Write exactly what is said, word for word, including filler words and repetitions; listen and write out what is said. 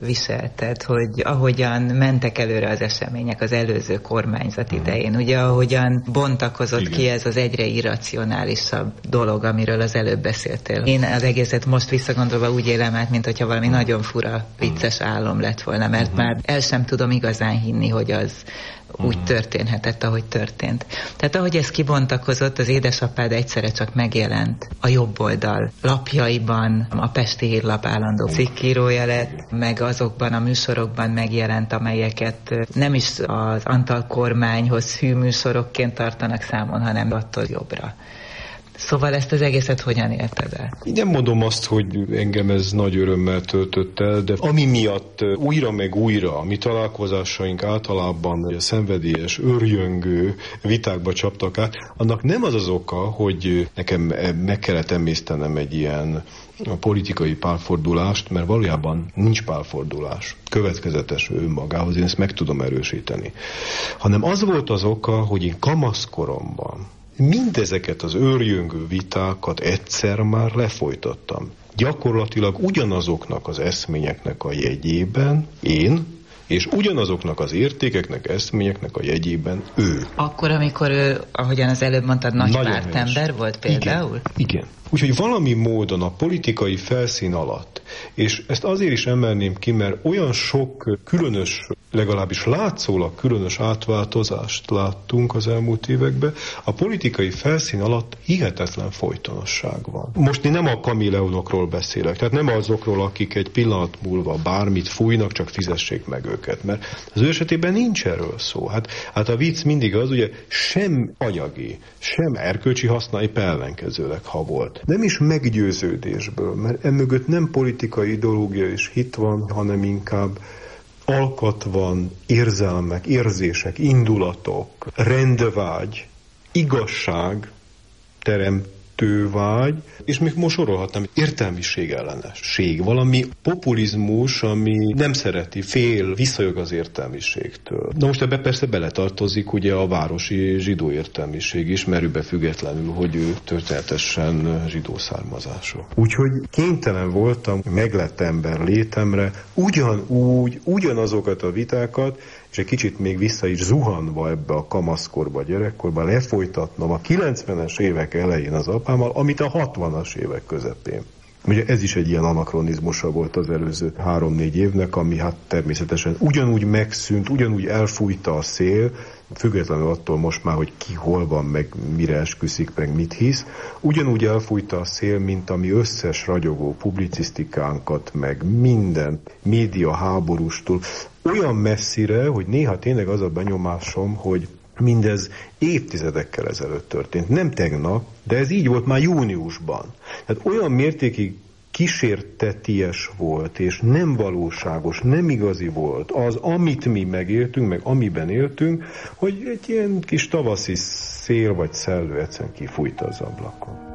viselted, hogy ahogyan mentek előre az események az előző kormányzat idején, ugye ahogyan bontakozott Igen. ki ez az egyre irracionálisabb dolog, amiről az előbb beszéltél. Én az egészet most visszagondolva úgy élem át, mint hogyha valami nagyon fura, vicces álom lett volna, mert uh-huh. már el sem tudom igazán hinni, hogy az úgy történhetett, ahogy történt. Tehát ahogy ez kibontakozott, az édesapád egyszerre csak megjelent a jobb oldal lapjaiban, a Pesti Hírlap állandó cikkírója lett, meg azokban a műsorokban megjelent, amelyeket nem is az Antal kormányhoz hű műsorokként tartanak számon, hanem attól jobbra. Szóval ezt az egészet hogyan élted el? Nem mondom azt, hogy engem ez nagy örömmel töltött el, de ami miatt újra meg újra a mi találkozásaink általában a szenvedélyes, örjöngő vitákba csaptak át, annak nem az az oka, hogy nekem meg kellett emésztenem egy ilyen a politikai pálfordulást, mert valójában nincs pálfordulás. Következetes önmagához, én ezt meg tudom erősíteni. Hanem az volt az oka, hogy én kamaszkoromban mindezeket az őrjöngő vitákat egyszer már lefolytattam. Gyakorlatilag ugyanazoknak az eszményeknek a jegyében én, és ugyanazoknak az értékeknek, eszményeknek a jegyében ő. Akkor, amikor ő, ahogyan az előbb mondtad, nagy pártember volt például? Igen, igen. Úgyhogy valami módon a politikai felszín alatt, és ezt azért is emelném ki, mert olyan sok különös, legalábbis látszólag különös átváltozást láttunk az elmúlt években, a politikai felszín alatt hihetetlen folytonosság van. Most én nem a kameleonokról beszélek, tehát nem azokról, akik egy pillanat múlva bármit fújnak, csak fizessék meg őket, mert az ő esetében nincs erről szó. Hát, hát a vicc mindig az, ugye sem anyagi, sem erkölcsi haszna, épp ellenkezőleg, ha volt. Nem is meggyőződésből, mert emögött nem politikai ideológia és hit van, hanem inkább alkat van, érzelmek, érzések, indulatok, rendvágy, igazság, teremtővágy, és még most sorolhatnám, értelmiség ellenesség, valami populizmus, ami nem szereti, fél, visszajog az értelmiségtől. Na most ebbe persze beletartozik ugye a városi zsidó értelmiség is, merőbe függetlenül, hogy ő történetesen zsidó származású. Úgyhogy kénytelen voltam meglett ember létemre ugyanúgy, ugyanazokat a vitákat, és egy kicsit még vissza is zuhanva ebbe a kamaszkorba, gyerekkorba lefolytatnom a kilencvenes évek elején az apámmal, amit a hatvanas évek közepén. Ugye ez is egy ilyen anakronizmusa volt az előző három-négy évnek, ami hát természetesen ugyanúgy megszűnt, ugyanúgy elfújta a szél, függetlenül attól most már, hogy ki hol van, meg mire esküszik, meg mit hisz, ugyanúgy elfújta a szél, mint ami összes ragyogó publicisztikánkat, meg minden média háborústól, olyan messzire, hogy néha tényleg az a benyomásom, hogy mindez évtizedekkel ezelőtt történt. Nem tegnap, de ez így volt már júniusban. Tehát olyan mértékig kísérteties volt, és nem valóságos, nem igazi volt az, amit mi megéltünk, meg amiben éltünk, hogy egy ilyen kis tavaszi szél vagy szellő egyszerűen kifújta az ablakon.